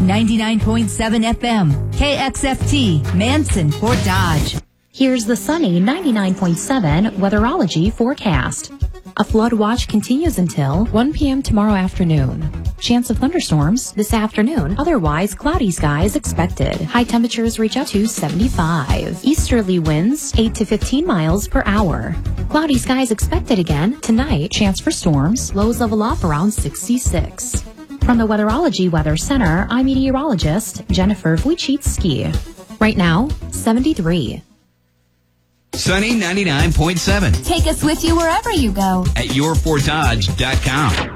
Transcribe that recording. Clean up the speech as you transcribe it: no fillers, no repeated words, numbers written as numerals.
99.7 FM, KXFT, Manson, Fort Dodge. Here's the sunny 99.7 Weatherology forecast. A flood watch continues until 1 p.m. tomorrow afternoon. Chance of thunderstorms this afternoon. Otherwise, cloudy skies expected. High temperatures reach up to 75. Easterly winds 8 to 15 miles per hour. Cloudy skies expected again tonight. Chance for storms. Lows level off around 66. From the Weatherology Weather Center, I'm meteorologist Jennifer Wojcicki. Right now, 73. Sunny 99.7. Take us with you wherever you go at yourfortdodge.com.